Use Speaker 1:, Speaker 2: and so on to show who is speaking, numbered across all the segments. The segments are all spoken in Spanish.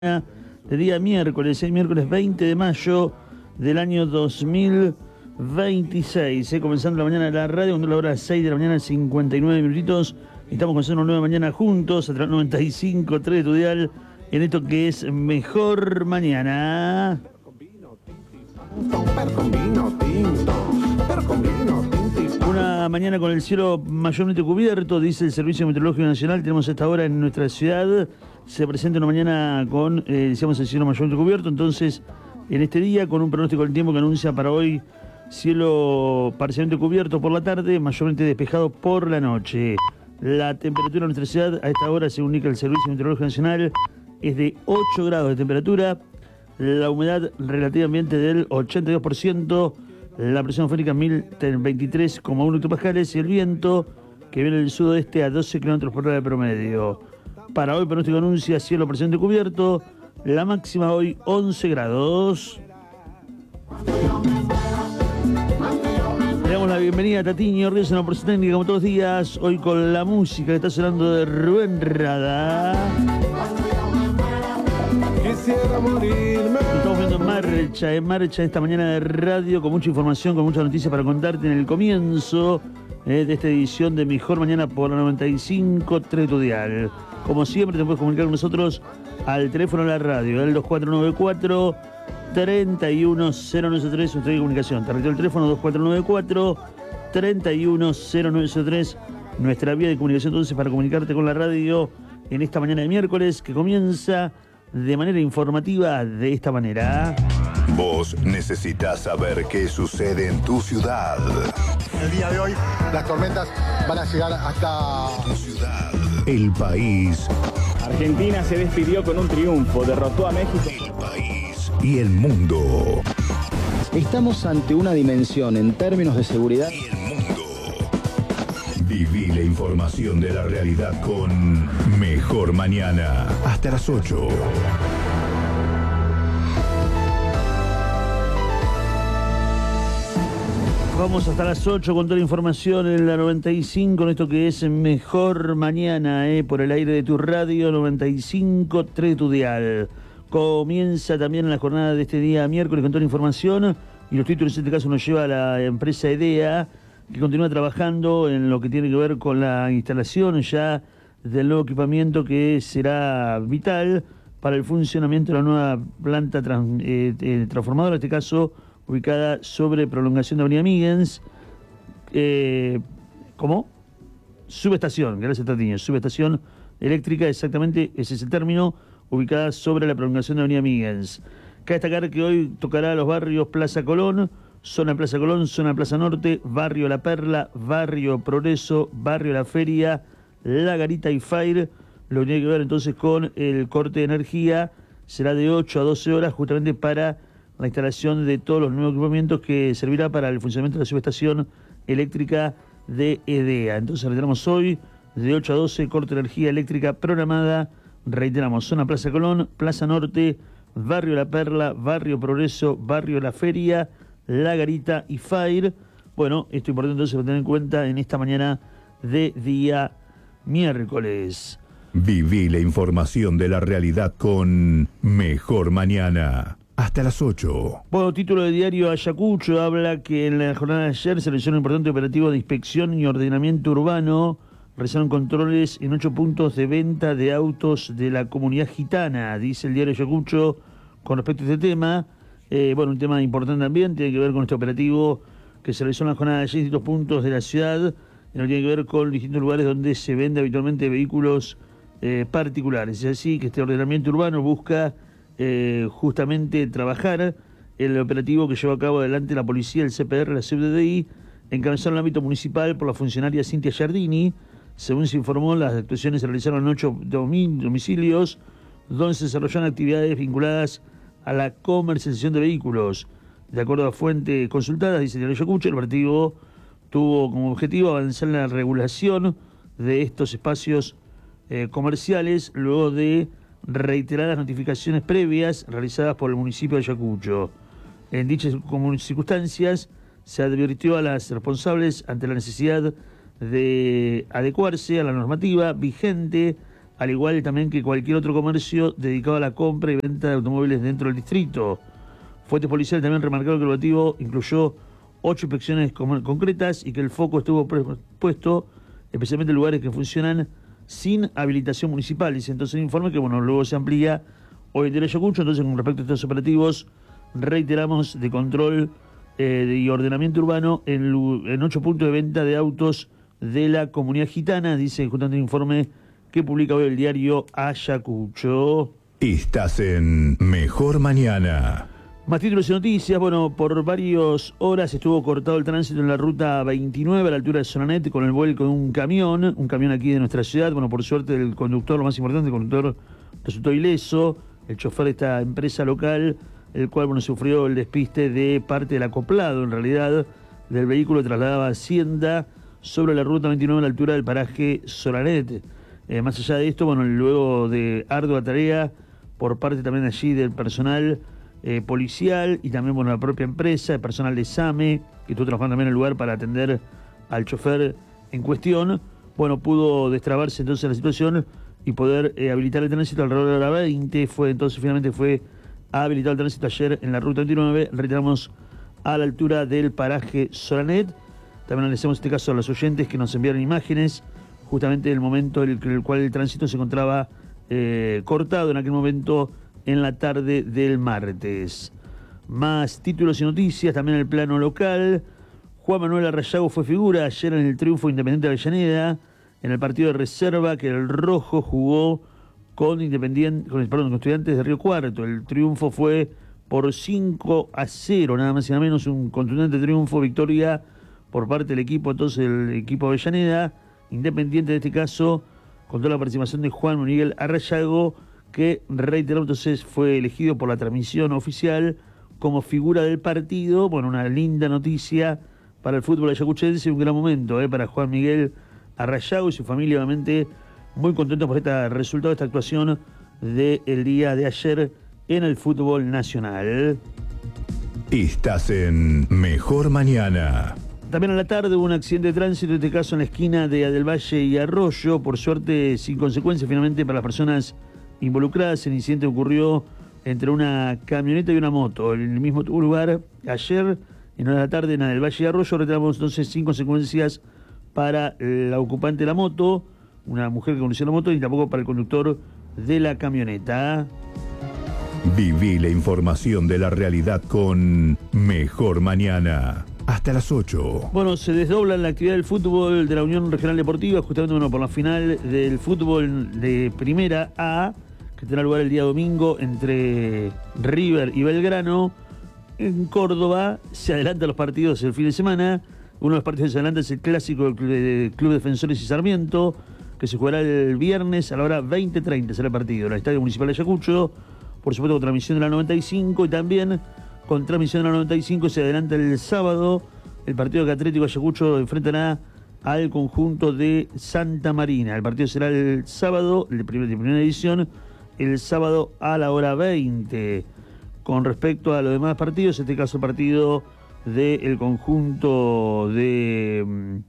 Speaker 1: de día miércoles, miércoles 20 de mayo del año 2026, comenzando la mañana de la radio, cuando la hora 6 de la mañana, 59 minutitos. Estamos comenzando una nueva mañana juntos, a través 95.3 de tu dial, en esto que es Mejor Mañana. Una mañana con el cielo mayormente cubierto, dice el Servicio Meteorológico Nacional. Tenemos a esta hora en nuestra ciudad, se presenta una mañana con, decíamos, el cielo mayormente cubierto. Entonces, en este día, con un pronóstico del tiempo que anuncia para hoy cielo parcialmente cubierto por la tarde, mayormente despejado por la noche. La temperatura en nuestra ciudad a esta hora, según indica el Servicio Meteorológico Nacional, es de 8 grados de temperatura, la humedad relativamente del 82%, la presión atmosférica 1023,1 hectopascales y el viento que viene del sudoeste a 12 kilómetros por hora de promedio. Para hoy, pronóstico anuncia cielo parcialmente cubierto, la máxima hoy 11 grados. Le damos la bienvenida a Tatiño Ríos en la operación técnica, como todos los días, hoy con la música que está sonando de Rubén Rada.
Speaker 2: Quisiera morirme.
Speaker 1: Estamos viendo en marcha esta mañana de radio, con mucha información, con muchas noticias para contarte en el comienzo de esta edición de Mejor Mañana por la 95.3 tu dial. Como siempre, te puedes comunicar con nosotros al teléfono de la radio, el 2494 310903, nuestra comunicación. Te repito el teléfono 2494 310903, nuestra vía de comunicación entonces para comunicarte con la radio en esta mañana de miércoles que comienza de manera informativa de esta manera.
Speaker 3: Vos necesitas saber qué sucede en tu ciudad.
Speaker 4: El día de hoy las tormentas van a llegar hasta
Speaker 3: Tu ciudad, el país.
Speaker 5: Argentina se despidió con un triunfo, derrotó a México.
Speaker 3: El país y el mundo.
Speaker 6: Estamos ante una dimensión en términos de seguridad.
Speaker 3: Y el mundo. Viví la información de la realidad con Mejor Mañana. Hasta las 8.
Speaker 1: Vamos hasta las 8 con toda la información en la 95, con esto que es Mejor Mañana, por el aire de tu radio 95.3 tu dial. Comienza también la jornada de este día miércoles con toda la información y los títulos. En este caso nos lleva a la empresa EDEA, que continúa trabajando en lo que tiene que ver con la instalación ya del nuevo equipamiento que será vital para el funcionamiento de la nueva planta transformadora, en este caso ubicada sobre prolongación de Avenida Miggins, ¿cómo? Subestación, gracias Tatiño, subestación eléctrica, exactamente, ese es el término, ubicada sobre la prolongación de Avenida Miggins. Cabe destacar que hoy tocará los barrios Plaza Colón, zona Plaza Colón, zona Plaza Norte, barrio La Perla, barrio Progreso, barrio La Feria, La Garita y Fire. Lo que tiene que ver entonces con el corte de energía será de 8 a 12 horas justamente para la instalación de todos los nuevos equipamientos que servirá para el funcionamiento de la subestación eléctrica de EDEA. Entonces reiteramos hoy, de 8 a 12, corte de energía eléctrica programada. Reiteramos, zona Plaza Colón, Plaza Norte, barrio La Perla, barrio Progreso, barrio La Feria, La Garita y Fire. Bueno, esto es importante entonces tener en cuenta en esta mañana de día miércoles.
Speaker 3: Viví la información de la realidad con Mejor Mañana. Hasta las 8.
Speaker 1: Bueno, título de diario Ayacucho habla que en la jornada de ayer se realizó un importante operativo de inspección y ordenamiento urbano. Realizaron controles en 8 puntos de venta de autos de la comunidad gitana, dice el diario Ayacucho con respecto a este tema. Bueno, un tema importante también, tiene que ver con este operativo que se realizó en la jornada de ayer en distintos puntos de la ciudad, y no tiene que ver con distintos lugares donde se vende habitualmente vehículos particulares. Es así que este ordenamiento urbano busca justamente trabajar el operativo que llevó a cabo adelante la policía, el CPR, la CBDI, encabezado en el ámbito municipal por la funcionaria Cintia Giardini. Según se informó, las actuaciones se realizaron en 8 domicilios donde se desarrollaron actividades vinculadas a la comercialización de vehículos. De acuerdo a fuentes consultadas, dice el diario Ayacucho, el operativo tuvo como objetivo avanzar en la regulación de estos espacios comerciales luego de reiteradas notificaciones previas realizadas por el municipio de Ayacucho. En dichas circunstancias se advirtió a las responsables ante la necesidad de adecuarse a la normativa vigente al igual también que cualquier otro comercio dedicado a la compra y venta de automóviles dentro del distrito. Fuentes policiales también remarcaron que el operativo incluyó 8 inspecciones concretas y que el foco estuvo puesto especialmente en lugares que funcionan sin habilitación municipal. Dice entonces el informe que luego se amplía hoy en día Ayacucho. Entonces, con respecto a estos operativos, reiteramos de control y ordenamiento urbano en 8 puntos de venta de autos de la comunidad gitana, dice justamente el informe que publica hoy el diario Ayacucho.
Speaker 3: Estás en Mejor Mañana.
Speaker 1: Más títulos y noticias. Por varias horas estuvo cortado el tránsito en la ruta 29 a la altura de Solanet con el vuelco de un camión aquí de nuestra ciudad. Por suerte el conductor, lo más importante, el conductor resultó ileso. El chofer de esta empresa local, el cual sufrió el despiste de parte del acoplado, en realidad, del vehículo que trasladaba Hacienda sobre la ruta 29 a la altura del paraje Solanet. Más allá de esto, luego de ardua tarea por parte también allí del personal policial y también la propia empresa, el personal de SAME, que estuvo trabajando también en el lugar para atender al chofer en cuestión, pudo destrabarse entonces la situación y poder habilitar el tránsito alrededor de la hora 20. Finalmente fue habilitado el tránsito ayer en la ruta 29, retiramos a la altura del paraje Solanet. También agradecemos en este caso a los oyentes que nos enviaron imágenes justamente del momento en el cual el tránsito se encontraba cortado en aquel momento en la tarde del martes. Más títulos y noticias también en el plano local. Juan Manuel Arrayago fue figura ayer en el triunfo Independiente de Avellaneda en el partido de reserva que el Rojo jugó con Estudiantes de Río Cuarto. El triunfo fue por 5-0, nada más y nada menos, un contundente triunfo, victoria por parte del equipo, entonces el equipo Avellaneda, Independiente en este caso, con toda la participación de Juan Miguel Arrayago, que reiteramos entonces fue elegido por la transmisión oficial como figura del partido. Una linda noticia para el fútbol ayacuchense y un gran momento para Juan Miguel Arrayago y su familia, obviamente muy contentos por este resultado, esta actuación del día de ayer en el fútbol nacional.
Speaker 3: Estás en Mejor Mañana.
Speaker 1: También a la tarde hubo un accidente de tránsito, en este caso en la esquina de Del Valle y Arroyo, por suerte sin consecuencias finalmente para las personas involucradas. El incidente ocurrió entre una camioneta y una moto en el mismo lugar ayer en hora de la tarde en Del Valle y Arroyo. Retiramos entonces sin consecuencias para la ocupante de la moto, una mujer que conducía la moto, y tampoco para el conductor de la camioneta.
Speaker 3: Viví la información de la realidad con Mejor Mañana. Hasta las 8.
Speaker 1: Se desdobla la actividad del fútbol de la Unión Regional Deportiva, justamente por la final del fútbol de Primera A, que tendrá lugar el día domingo entre River y Belgrano. En Córdoba se adelantan los partidos el fin de semana. Uno de los partidos que se adelanta es el clásico del Club Defensores y Sarmiento, que se jugará el viernes a la hora 20:30, será el partido en el Estadio Municipal de Ayacucho, por supuesto con transmisión de la 95, y también con transmisión de la 95 se adelanta el sábado el partido que Atlético Ayacucho enfrentará al conjunto de Santa Marina. El partido será el sábado, de primera edición, el sábado a la hora 20. Con respecto a los demás partidos, en este caso el partido del conjunto de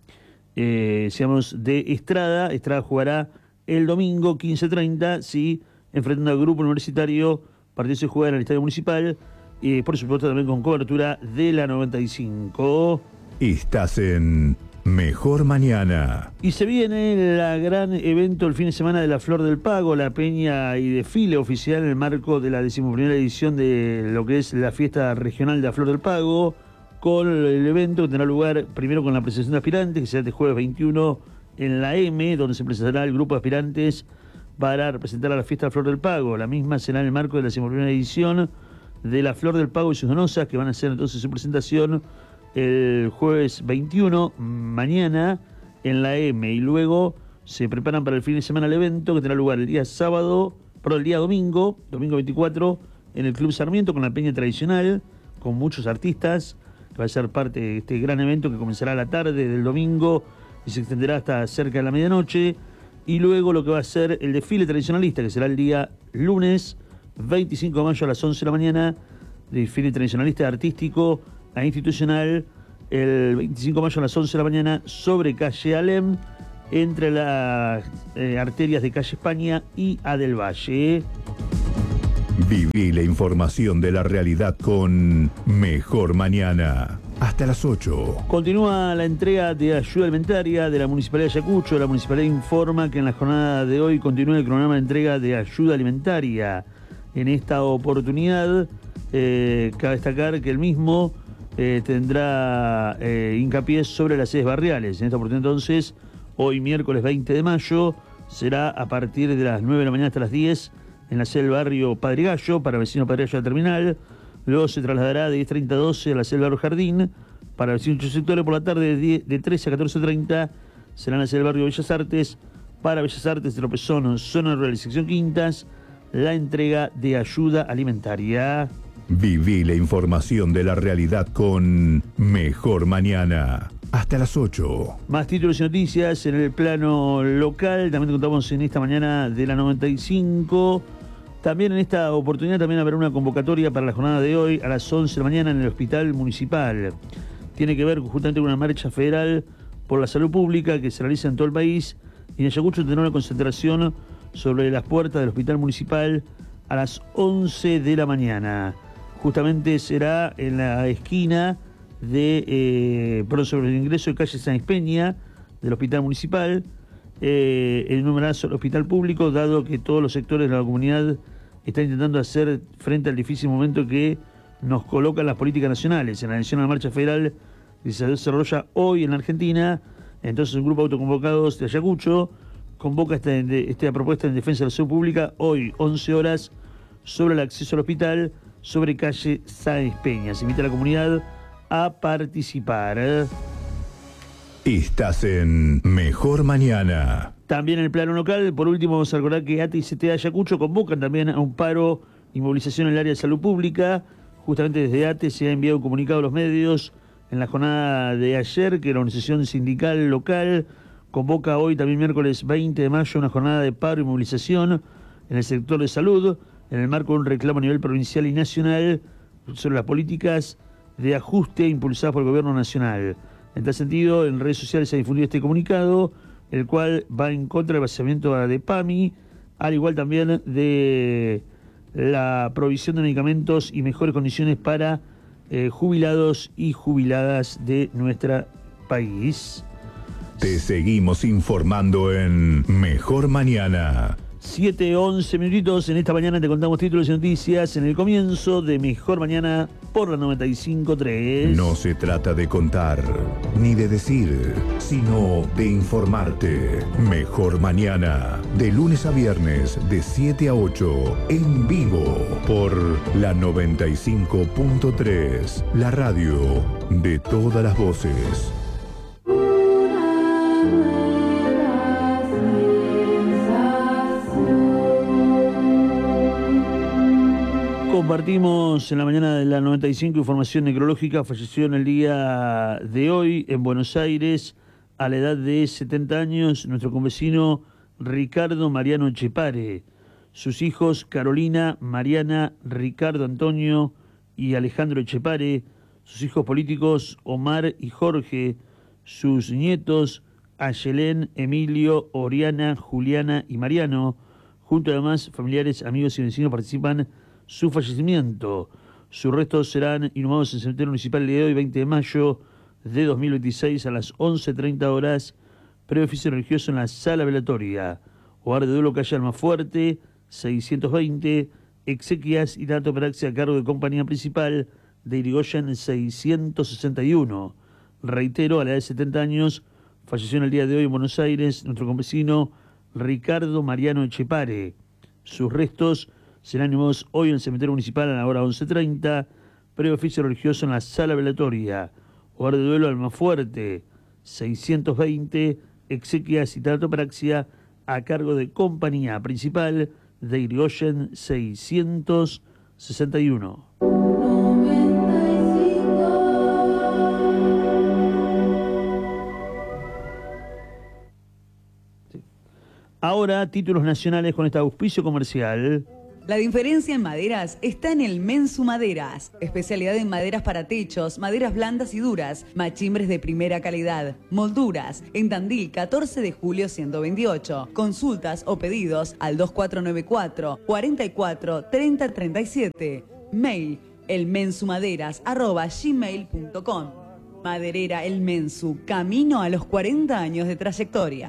Speaker 1: Estrada jugará el domingo 15:30, sí, enfrentando al grupo universitario. El partido se juega en el Estadio Municipal y por supuesto también con cobertura de la 95.
Speaker 3: Estás en Mejor Mañana.
Speaker 1: Y se viene el gran evento el fin de semana de la Flor del Pago, la peña y desfile oficial en el marco de la 11ª edición de lo que es la fiesta regional de la Flor del Pago, con el evento que tendrá lugar primero con la presentación de aspirantes, que será este jueves 21 en la M, donde se presentará el grupo de aspirantes para representar a la fiesta de la Flor del Pago. La misma será en el marco de la 11ª edición de la Flor del Pago y sus donosas, que van a hacer entonces su presentación el jueves 21, mañana, en la M, y luego se preparan para el fin de semana el evento que tendrá lugar el día domingo 24, en el Club Sarmiento, con la peña tradicional, con muchos artistas, que va a ser parte de este gran evento que comenzará a la tarde del domingo y se extenderá hasta cerca de la medianoche, y luego lo que va a ser el desfile tradicionalista, que será el día lunes 25 de mayo a las 11 de la mañana, desfile tradicionalista artístico e institucional, el 25 de mayo a las 11 de la mañana sobre calle Alem, entre las arterias de calle España y A del Valle.
Speaker 3: Viví la información de la realidad con Mejor Mañana. Hasta las 8.
Speaker 1: Continúa la entrega de ayuda alimentaria de la Municipalidad de Ayacucho. La Municipalidad informa que en la jornada de hoy continúa el cronograma de entrega de ayuda alimentaria. En esta oportunidad, cabe destacar que el mismo tendrá hincapié sobre las sedes barriales. En esta oportunidad, entonces, hoy miércoles 20 de mayo, será a partir de las 9 de la mañana hasta las 10 en la sede del barrio Padre Gallo, para vecinos Padre Gallo de la Terminal. Luego se trasladará de 10:30 a 12 a la sede del barrio Jardín. Para vecinos de sectores por la tarde de 13 a 14:30 será en la sede del barrio Bellas Artes. Para Bellas Artes de Tropezón, zona rural y sección Quintas, la entrega de ayuda alimentaria.
Speaker 3: Viví la información de la realidad con Mejor Mañana. Hasta las 8.
Speaker 1: Más títulos y noticias en el plano local. También te contamos en esta mañana de la 95. También en esta oportunidad también habrá una convocatoria para la jornada de hoy a las 11 de la mañana en el Hospital Municipal. Tiene que ver justamente con una marcha federal por la salud pública que se realiza en todo el país. Y en Ayacucho tendrá una concentración sobre las puertas del Hospital Municipal a las 11 de la mañana. Justamente será en la esquina sobre el ingreso de calle Sáenz Peña del Hospital Municipal. El numerazo del Hospital Público, dado que todos los sectores de la comunidad están intentando hacer frente al difícil momento que nos colocan las políticas nacionales. En adición a la marcha federal que se desarrolla hoy en la Argentina, entonces un grupo de autoconvocados de Ayacucho convoca esta propuesta en defensa de la salud pública hoy, 11 horas, sobre el acceso al hospital, sobre calle Sáenz Peña. Se invita a la comunidad a participar.
Speaker 3: Estás en Mejor Mañana.
Speaker 1: También en el plano local, por último, vamos a recordar que ATE y CTA Ayacucho convocan también a un paro y movilización en el área de salud pública. Justamente desde ATE se ha enviado un comunicado a los medios en la jornada de ayer que la organización sindical local convoca hoy, también miércoles 20 de mayo, una jornada de paro y movilización en el sector de salud, en el marco de un reclamo a nivel provincial y nacional sobre las políticas de ajuste impulsadas por el gobierno nacional. En tal sentido, en redes sociales se ha difundido este comunicado, el cual va en contra del vaciamiento de PAMI, al igual también de la provisión de medicamentos y mejores condiciones para jubilados y jubiladas de nuestro país.
Speaker 3: Te seguimos informando en Mejor Mañana.
Speaker 1: 7:11 minutitos. En esta mañana te contamos títulos y noticias en el comienzo de Mejor Mañana por la 95.3.
Speaker 3: No se trata de contar ni de decir, sino de informarte. Mejor Mañana, de lunes a viernes, de 7 a 8, en vivo, por la 95.3, la radio de todas las voces.
Speaker 1: Compartimos en la mañana de la 95 información necrológica. Falleció en el día de hoy en Buenos Aires a la edad de 70 años nuestro convecino Ricardo Mariano Echepare. Sus hijos Carolina, Mariana, Ricardo Antonio y Alejandro Echepare. Sus hijos políticos Omar y Jorge. Sus nietos Ayelén, Emilio, Oriana, Juliana y Mariano. Junto además familiares, amigos y vecinos participan su fallecimiento. Sus restos serán inhumados en el cementerio municipal de hoy, 20 de mayo de 2026, a las 11:30 horas, previo oficio religioso en la sala velatoria. Hogar de duelo calle Almafuerte, 620, exequias y dato praxia a cargo de compañía principal de Irigoyen 661. Reitero, a la edad de 70 años, falleció en el día de hoy en Buenos Aires nuestro convecino Ricardo Mariano Echepare. Sus restos serán inhumados hoy en el cementerio municipal a la hora 11:30, previo oficio religioso en la sala velatoria. Hogar de duelo Almafuerte, 620, exequias y tratopraxia a cargo de compañía principal de Irigoyen 661. Ahora, títulos nacionales con este auspicio comercial.
Speaker 7: La diferencia en maderas está en el Mensu Maderas, especialidad en maderas para techos, maderas blandas y duras, machimbres de primera calidad, molduras, en Tandil 14 de julio 128. Consultas o pedidos al 2494 44 30 37. Mail elmensumaderas@gmail.com. Maderera El Mensu, camino a los 40 años de trayectoria.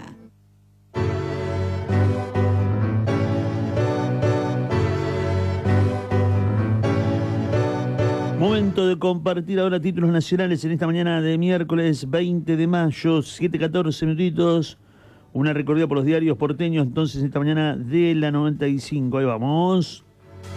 Speaker 1: Momento de compartir ahora títulos nacionales en esta mañana de miércoles 20 de mayo, 7:14 minutitos. Una recorrida por los diarios porteños, entonces, esta mañana de la 95. Ahí vamos.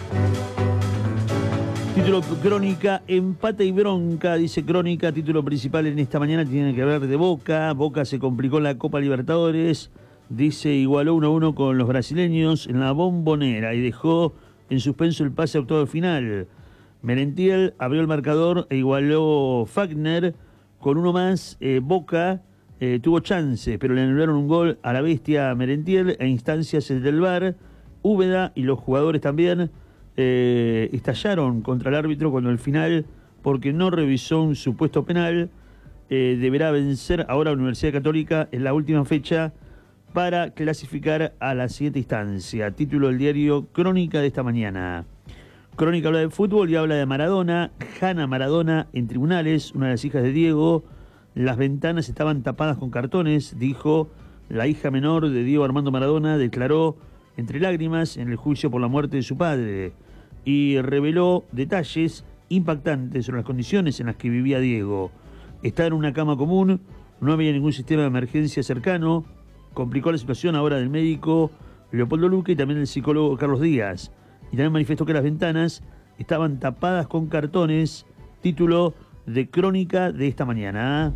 Speaker 1: Título Crónica, empate y bronca, dice Crónica. Título principal en esta mañana tiene que ver de Boca. Boca se complicó en la Copa Libertadores. Dice, igualó 1-1 con los brasileños en la Bombonera y dejó en suspenso el pase a octavo final. Merentiel abrió el marcador e igualó Fagner. Con uno más, Boca tuvo chance, pero le anularon un gol a la bestia Merentiel e instancias del VAR. Úbeda y los jugadores también estallaron contra el árbitro cuando al final, porque no revisó un supuesto penal, deberá vencer ahora a la Universidad Católica en la última fecha para clasificar a la siguiente instancia. Título del diario Crónica de esta mañana. Crónica habla de fútbol y habla de Maradona. Hanna Maradona en tribunales, una de las hijas de Diego. Las ventanas estaban tapadas con cartones, dijo la hija menor de Diego Armando Maradona, declaró entre lágrimas en el juicio por la muerte de su padre y reveló detalles impactantes sobre las condiciones en las que vivía Diego. Estaba en una cama común, no había ningún sistema de emergencia cercano, complicó la situación ahora del médico Leopoldo Luque y también del psicólogo Carlos Díaz. Y también manifestó que las ventanas estaban tapadas con cartones. Título de Crónica de esta mañana.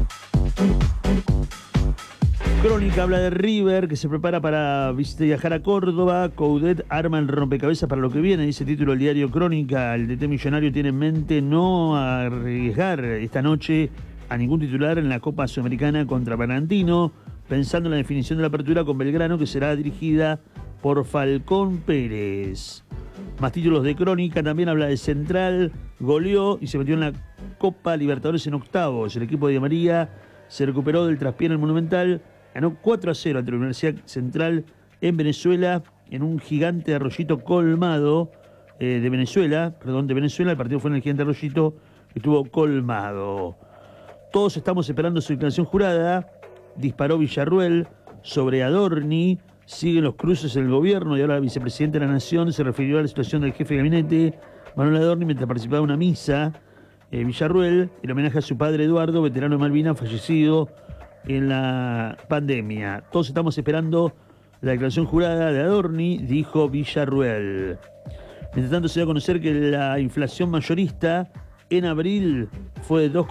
Speaker 1: Crónica habla de River, que se prepara para viajar a Córdoba. Coudet arma el rompecabezas para lo que viene, dice título del diario Crónica. El DT millonario tiene en mente no arriesgar esta noche a ningún titular en la Copa Sudamericana contra Bragantino, pensando en la definición de la apertura con Belgrano, que será dirigida por Falcón Pérez. Más títulos de Crónica, también habla de Central, goleó y se metió en la Copa Libertadores en octavos. El equipo de Di María se recuperó del traspié en el Monumental, ganó 4-0 ante la Universidad Central en Venezuela, en un gigante Arroyito colmado de Venezuela. El partido fue en el gigante Arroyito, que estuvo colmado. Todos estamos esperando su declaración jurada, disparó Villarruel sobre Adorni. Siguen los cruces en el gobierno y ahora la vicepresidenta de la Nación se refirió a la situación del jefe de gabinete, Manuel Adorni, mientras participaba en una misa. Villarruel, en homenaje a su padre Eduardo, veterano de Malvinas, fallecido en la pandemia. Todos estamos esperando la declaración jurada de Adorni, dijo Villarruel. Mientras tanto, se da a conocer que la inflación mayorista en abril fue de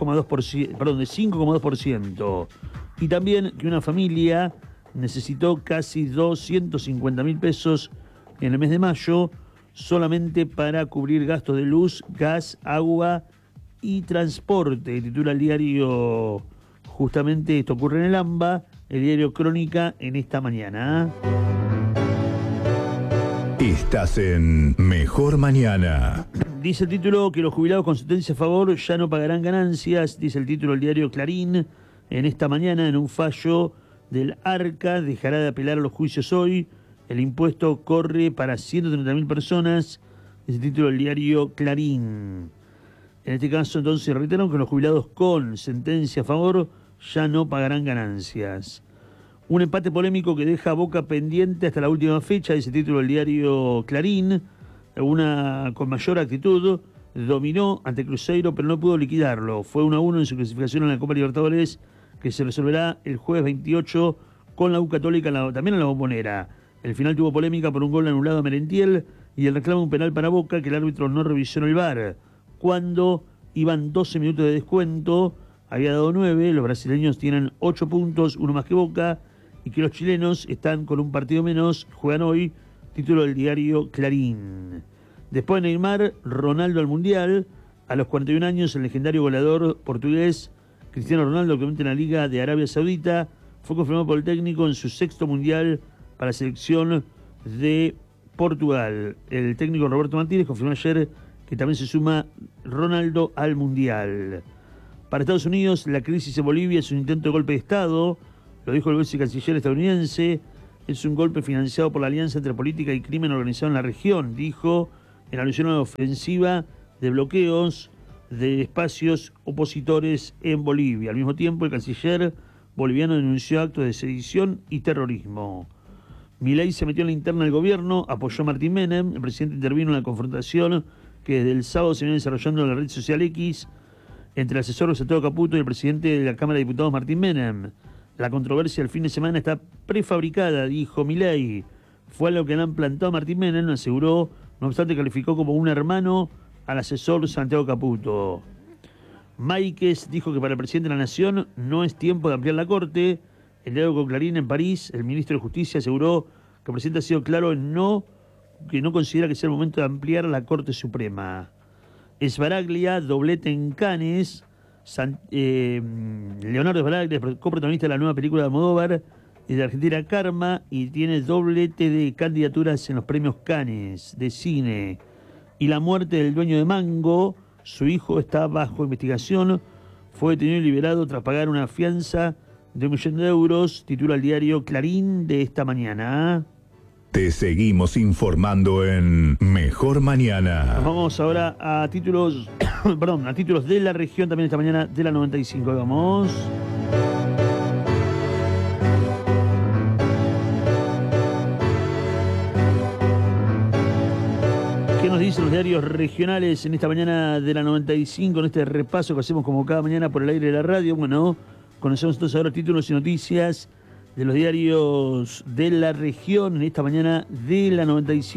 Speaker 1: 5,2%. Y también que una familia necesitó casi 250.000 pesos en el mes de mayo solamente para cubrir gastos de luz, gas, agua y transporte. Titula el diario, justamente esto ocurre en el AMBA, el diario Crónica en esta mañana.
Speaker 3: Estás en Mejor Mañana.
Speaker 1: Dice el título que los jubilados con sentencia a favor ya no pagarán ganancias, dice el título del diario Clarín en esta mañana. En un fallo del ARCA dejará de apelar a los juicios hoy. El impuesto corre para 130.000 personas. Es el título del diario Clarín. En este caso, entonces, reiteraron que los jubilados con sentencia a favor ya no pagarán ganancias. Un empate polémico que deja a Boca pendiente hasta la última fecha. Es el título del diario Clarín. Una con mayor actitud dominó ante Cruzeiro, pero no pudo liquidarlo. Fue 1-1 en su clasificación en la Copa Libertadores, que se resolverá el jueves 28 con la U Católica también en la Bombonera. El final tuvo polémica por un gol anulado a Merentiel y el reclamo de un penal para Boca que el árbitro no revisó en el VAR. Cuando iban 12 minutos de descuento, había dado 9, los brasileños tienen 8 puntos, uno más que Boca, y que los chilenos están con un partido menos, juegan hoy, título del diario Clarín. Después de Neymar, Ronaldo al Mundial, a los 41 años el legendario goleador portugués Cristiano Ronaldo, actualmente en la Liga de Arabia Saudita, fue confirmado por el técnico en su 6º Mundial para la selección de Portugal. El técnico Roberto Martínez confirmó ayer que también se suma Ronaldo al Mundial. Para Estados Unidos, la crisis en Bolivia es un intento de golpe de Estado, lo dijo el vicecanciller estadounidense. Es un golpe financiado por la alianza entre política y crimen organizado en la región, dijo, en alusión a la ofensiva de bloqueos de espacios opositores en Bolivia. Al mismo tiempo, el canciller boliviano denunció actos de sedición y terrorismo. Milei se metió en la interna del gobierno, apoyó a Martín Menem. El presidente intervino en la confrontación que desde el sábado se viene desarrollando en la red social X entre el asesor Santiago Caputo y el presidente de la Cámara de Diputados, Martín Menem. La controversia del fin de semana está prefabricada, dijo Milei. Fue algo que le han plantado a Martín Menem, aseguró, no obstante calificó como un hermano al asesor Santiago Caputo. Máiquez dijo que para el presidente de la Nación no es tiempo de ampliar la Corte. En diálogo con Clarín en París, el ministro de Justicia aseguró que el presidente ha sido claro en que no considera que sea el momento de ampliar la Corte Suprema. Sbaraglia, doblete en Cannes. Leonardo Sbaraglia, coprotagonista de la nueva película de Almodóvar y de Argentina Karma, y tiene doblete de candidaturas en los premios Cannes de cine. Y la muerte del dueño de Mango, su hijo está bajo investigación, fue detenido y liberado tras pagar una fianza de 1 millón de euros, titula el diario Clarín de esta mañana.
Speaker 3: Te seguimos informando en Mejor Mañana.
Speaker 1: Nos vamos ahora a títulos, a títulos de la región también esta mañana de la 95. Vamos. ¿Qué nos dicen los diarios regionales en esta mañana de la 95, en este repaso que hacemos como cada mañana por el aire de la radio? Bueno, conocemos entonces ahora títulos y noticias de los diarios de la región en esta mañana de la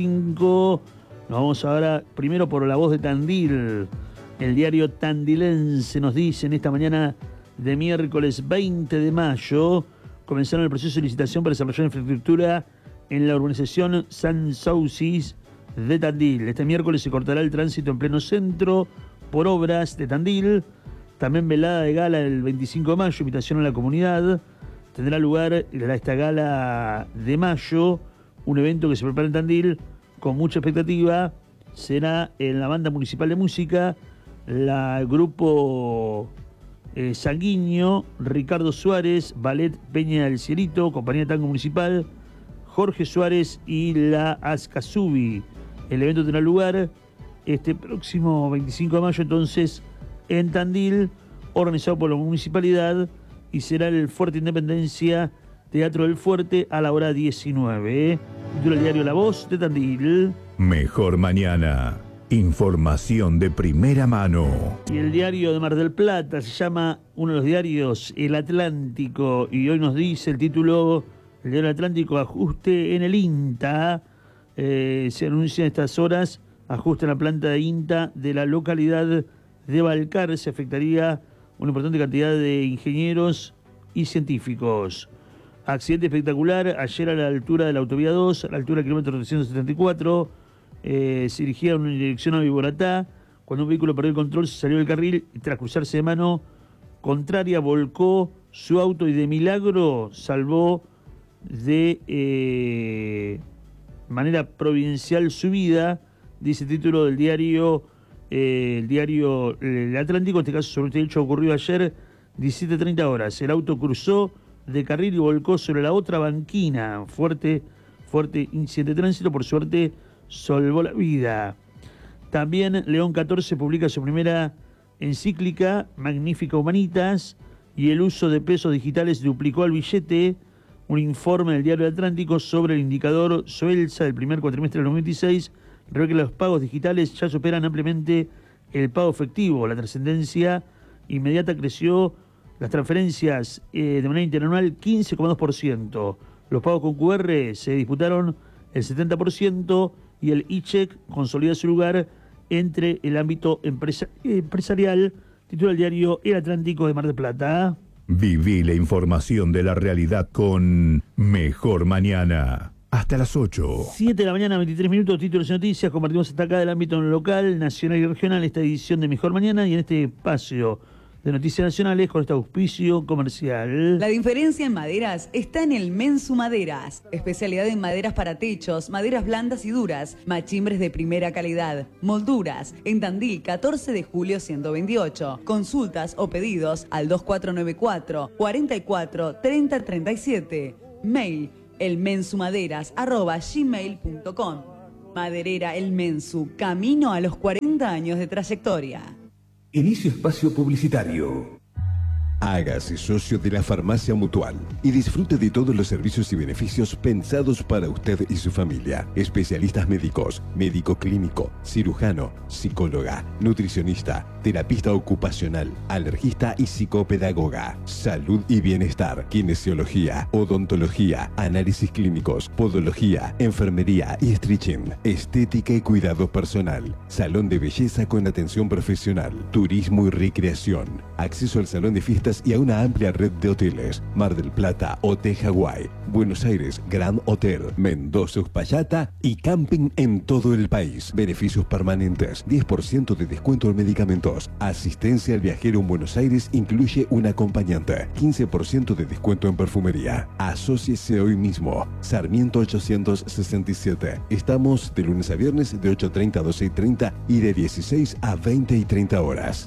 Speaker 1: 95. Nos vamos ahora primero por La Voz de Tandil. El diario tandilense nos dice en esta mañana de miércoles 20 de mayo comenzaron el proceso de licitación para desarrollar infraestructura en la urbanización San Saucis de Tandil. Este miércoles se cortará el tránsito en pleno centro por obras de Tandil. También velada de gala el 25 de mayo, invitación a la comunidad. Tendrá lugar esta gala de mayo, un evento que se prepara en Tandil con mucha expectativa. Será en la Banda Municipal de Música, el grupo Sanguíneo, Ricardo Suárez, Ballet Peña del Cielito, Compañía de Tango Municipal, Jorge Suárez y la Azcasubi. El evento tendrá lugar este próximo 25 de mayo, entonces, en Tandil, organizado por la municipalidad, y será el Fuerte Independencia, Teatro del Fuerte, a la hora 19. Titula el diario La Voz de Tandil.
Speaker 3: Mejor Mañana. Información de primera mano.
Speaker 1: Y el diario de Mar del Plata se llama, uno de los diarios, El Atlántico, y hoy nos dice el título, el diario Atlántico, ajuste en el INTA. Se anuncia en estas horas, ajuste en la planta de INTA de la localidad de Balcar. Se afectaría una importante cantidad de ingenieros y científicos. Accidente espectacular ayer a la altura de la autovía 2, a la altura del kilómetro 374. Se dirigía en dirección a Viboratá. Cuando un vehículo perdió el control, se salió del carril y tras cruzarse de mano contraria volcó su auto y de milagro salvó de manera providencial su vida, dice el título del diario El Atlántico. En este caso, sobre este hecho ocurrió ayer 17:30 horas. El auto cruzó de carril y volcó sobre la otra banquina. Fuerte incidente de tránsito, por suerte salvó la vida. También León 14 publica su primera encíclica, Magnífica Humanitas, y el uso de pesos digitales duplicó al billete. Un informe del diario Atlántico sobre el indicador SOELSA del primer cuatrimestre del 2026 revela que los pagos digitales ya superan ampliamente el pago efectivo. La trascendencia inmediata creció, las transferencias de manera interanual 15,2%. Los pagos con QR se disputaron el 70% y el e-check consolida su lugar entre el ámbito empresarial. Titula el diario El Atlántico de Mar del Plata.
Speaker 3: Viví la información de la realidad con Mejor Mañana. Hasta las 8.
Speaker 1: 7 de la mañana, 23 minutos, títulos y noticias. Compartimos hasta acá del ámbito local, nacional y regional esta edición de Mejor Mañana, y en este espacio de Noticias Nacionales con este auspicio comercial.
Speaker 7: La diferencia en maderas está en el Mensu Maderas, especialidad en maderas para techos, maderas blandas y duras, machimbres de primera calidad, molduras, en Tandil 14 de julio 128. Consultas o pedidos al 2494 44 30 37. Mail elmensumaderas@gmail.com. Maderera El Mensu, camino a los 40 años de trayectoria.
Speaker 8: Inicio espacio publicitario.
Speaker 9: Hágase socio de la Farmacia Mutual y disfrute de todos los servicios y beneficios pensados para usted y su familia. Especialistas médicos, médico clínico, cirujano, psicóloga, nutricionista, terapista ocupacional, alergista y psicopedagoga. Salud y bienestar, kinesiología, odontología, análisis clínicos, podología, enfermería y stretching, estética y cuidado personal, salón de belleza con atención profesional, turismo y recreación, acceso al salón de fiestas y a una amplia red de hoteles. Mar del Plata, Hotel Hawái, Buenos Aires, Grand Hotel, Mendoza, Uspallata y camping en todo el país. Beneficios permanentes, 10% de descuento en medicamentos. Asistencia al viajero en Buenos Aires incluye un acompañante. 15% de descuento en perfumería. Asóciese hoy mismo. Sarmiento 867. Estamos de lunes a viernes de 8:30 a 12:30 y de 16 a 20 y 30 horas.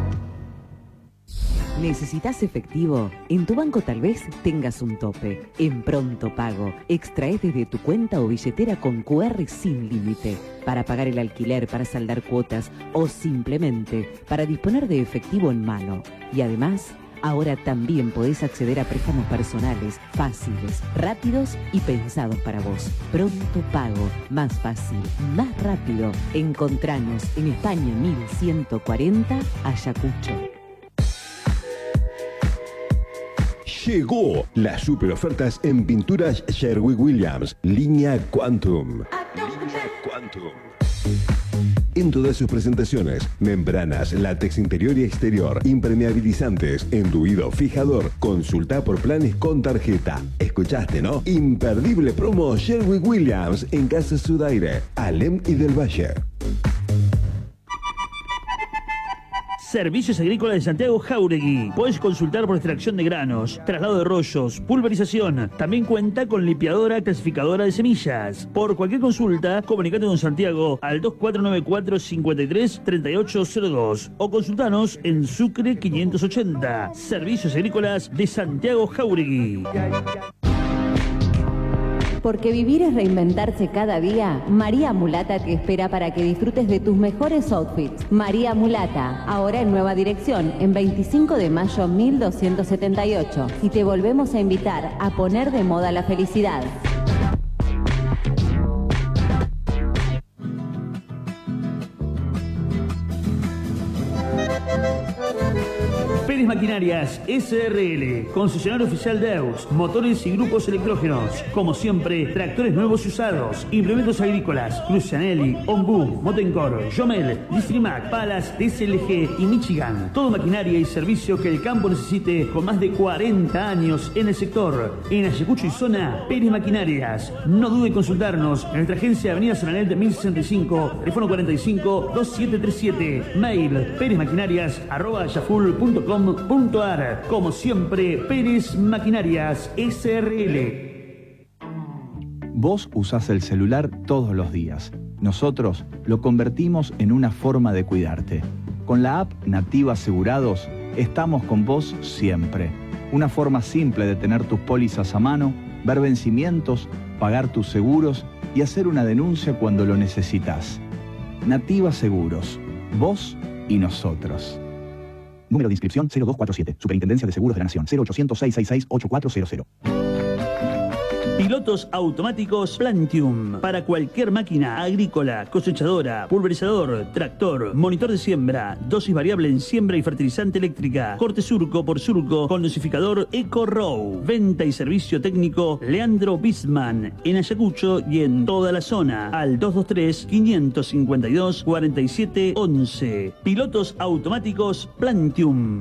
Speaker 10: ¿Necesitas efectivo? En tu banco tal vez tengas un tope. En Pronto Pago, extraes desde tu cuenta o billetera con QR sin límite para pagar el alquiler, para saldar cuotas o simplemente para disponer de efectivo en mano. Y además, ahora también podés acceder a préstamos personales, fáciles, rápidos y pensados para vos. Pronto Pago, más fácil, más rápido. Encontranos en España 1140, Ayacucho.
Speaker 9: Llegó las super ofertas en pinturas Sherwin-Williams, línea Quantum. En todas sus presentaciones, membranas, látex interior y exterior, impermeabilizantes, enduido, fijador. Consulta por planes con tarjeta. ¿Escuchaste, no? Imperdible promo Sherwin-Williams en Casa Sudaire, Alem y del Valle.
Speaker 1: Servicios Agrícolas de Santiago Jáuregui. Puedes consultar por extracción de granos, traslado de rollos, pulverización. También cuenta con limpiadora clasificadora de semillas. Por cualquier consulta, comunicate con Santiago al 2494 53 3802 o consultanos en Sucre 580. Servicios Agrícolas de Santiago Jáuregui.
Speaker 11: Porque vivir es reinventarse cada día, María Mulata te espera para que disfrutes de tus mejores outfits. María Mulata, ahora en nueva dirección, en 25 de mayo 1278. Y te volvemos a invitar a poner de moda la felicidad.
Speaker 1: Pérez Maquinarias SRL, concesionario oficial de EUS, motores y grupos electrógenos. Como siempre, tractores nuevos y usados, implementos agrícolas, Crucianelli, Ombu, Motencor, Jomel, Distrimac, Palas, DSLG y Michigan. Todo maquinaria y servicio que el campo necesite con más de 40 años en el sector. En Ayacucho y zona, Pérez Maquinarias. No dude en consultarnos en nuestra agencia Avenida Solanel de 1065, teléfono 45 2737, mail perezmaquinarias@yaful.com.ar. Como siempre, Pérez Maquinarias SRL.
Speaker 12: Vos usás el celular todos los días. Nosotros lo convertimos en una forma de cuidarte. Con la app Nativa Asegurados, estamos con vos siempre. Una forma simple de tener tus pólizas a mano, ver vencimientos, pagar tus seguros y hacer una denuncia cuando lo necesitas. Nativa Seguros. Vos y nosotros. Número de inscripción 0247. Superintendencia de Seguros de la Nación. 0800-666-8400.
Speaker 1: Pilotos automáticos Plantium. Para cualquier máquina agrícola, cosechadora, pulverizador, tractor, monitor de siembra, dosis variable en siembra y fertilizante eléctrica, corte surco por surco con dosificador EcoRow. Venta y servicio técnico Leandro Bisman. En Ayacucho y en toda la zona. Al 223-552-4711. Pilotos automáticos Plantium.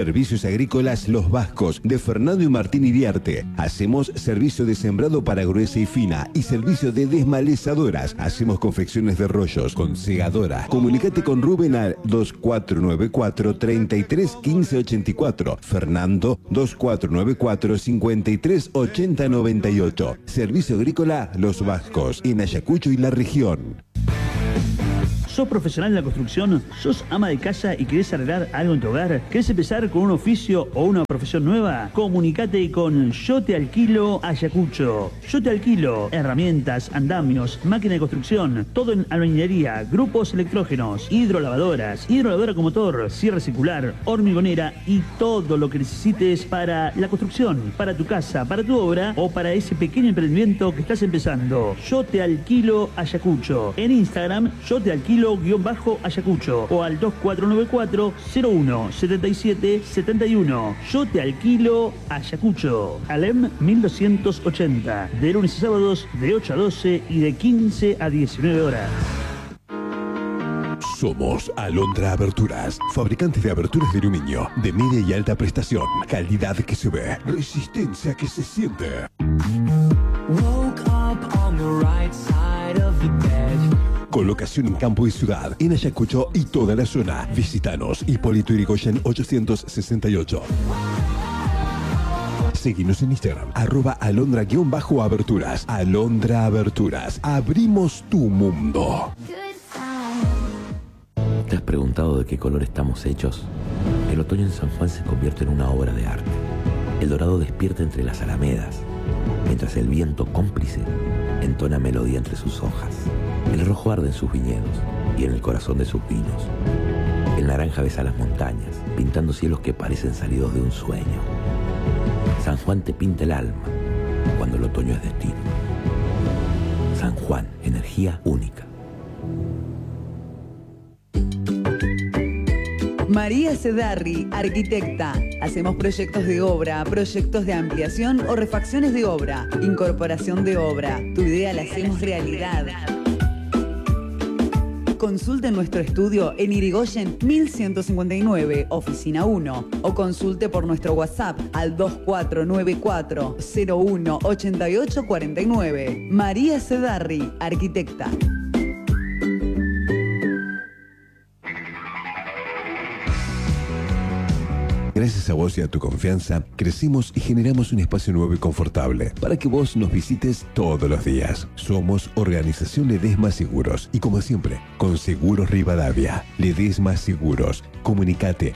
Speaker 9: Servicios Agrícolas Los Vascos, de Fernando y Martín Iriarte. Hacemos servicio de sembrado para gruesa y fina y servicio de desmalezadoras. Hacemos confecciones de rollos con segadora. Comunicate con Rubén al 2494 33 15 84. Fernando 2494 53 80 98. Servicio Agrícola Los Vascos, en Ayacucho y la región.
Speaker 1: ¿Sos profesional en la construcción? ¿Sos ama de casa y querés arreglar algo en tu hogar? ¿Querés empezar con un oficio o una profesión nueva? Comunicate con Yo Te Alquilo Ayacucho. Yo Te Alquilo herramientas, andamios, máquina de construcción, todo en albañilería, grupos electrógenos, hidrolavadoras, hidrolavadora con motor, sierra circular, hormigonera y todo lo que necesites para la construcción, para tu casa, para tu obra o para ese pequeño emprendimiento que estás empezando. Yo Te Alquilo Ayacucho. En Instagram, Yo Te Alquilo _Ayacucho o al 2494 01 77 71. Yo Te Alquilo Ayacucho. Alem 1280. De lunes a sábados de 8 a 12 y de 15 a 19 horas.
Speaker 9: Somos Alondra Aberturas, fabricantes de aberturas de aluminio, de media y alta prestación, calidad que se ve, resistencia que se siente.
Speaker 13: Woke up on the right side of the bed.
Speaker 9: Colocación en campo y ciudad, en Ayacucho y toda la zona. Visítanos, Hipólito Yrigoyen 868. Seguinos en Instagram, @alondra_aberturas. Alondra Aberturas, abrimos tu mundo.
Speaker 14: ¿Te has preguntado de qué color estamos hechos? El otoño en San Juan se convierte en una obra de arte. El dorado despierta entre las alamedas, mientras el viento cómplice entona melodía entre sus hojas. El rojo arde en sus viñedos y en el corazón de sus vinos. El naranja besa las montañas, pintando cielos que parecen salidos de un sueño. San Juan te pinta el alma cuando el otoño es destino. San Juan, energía única.
Speaker 7: María Cedarri, arquitecta. Hacemos proyectos de obra, proyectos de ampliación o refacciones de obra, incorporación de obra. Tu idea la hacemos realidad. Consulte nuestro estudio en Irigoyen 1159, oficina 1, o consulte por nuestro WhatsApp al 2494 01 88 49. María Cedarri, arquitecta.
Speaker 9: Gracias a vos y a tu confianza, crecimos y generamos un espacio nuevo y confortable para que vos nos visites todos los días. Somos Organización Ledesma Seguros y, como siempre, con Seguros Rivadavia. Ledesma Seguros. Comunicate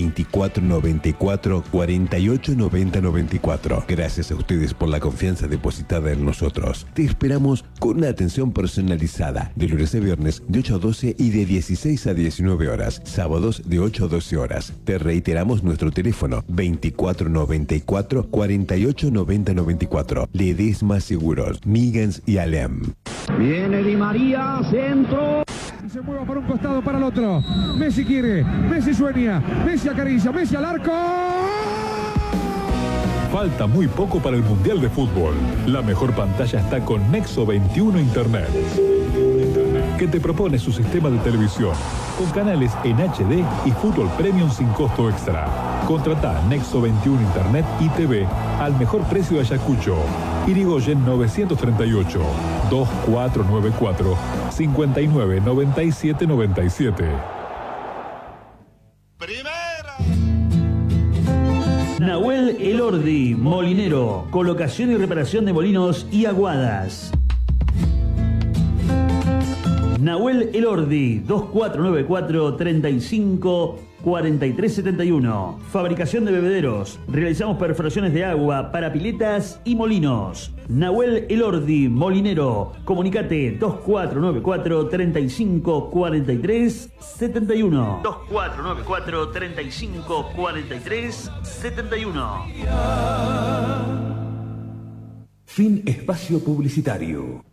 Speaker 9: 2494 48 90 94. Gracias a ustedes por la confianza depositada en nosotros. Te esperamos con una atención personalizada de lunes a viernes de 8 a 12 y de 16 a 19 horas. Sábados de 8 a 12 horas. Te reiteramos nuestro teléfono 2494 48 90 94. Ledesma Seguros, Miggins y Alem.
Speaker 2: Viene Di María, centro. Se mueve por un costado para el otro. Messi quiere, Messi sueña, Messi acaricia, Messi al arco.
Speaker 15: Falta muy poco para el Mundial de Fútbol. La mejor pantalla está con Nexo 21 Internet, que te propone su sistema de televisión con canales en HD y fútbol premium sin costo extra. Contratá Nexo 21 Internet y TV al mejor precio de Ayacucho. Irigoyen 938 2494 59 97 97.
Speaker 1: Nahuel Elordi, molinero, colocación y reparación de molinos y aguadas. Nahuel Elordi, 2494 35 4371. Fabricación de bebederos. Realizamos perforaciones de agua para piletas y molinos. Nahuel Elordi, molinero. Comunicate 2494 35 43 71. 2494 35 43 71.
Speaker 8: Fin espacio publicitario.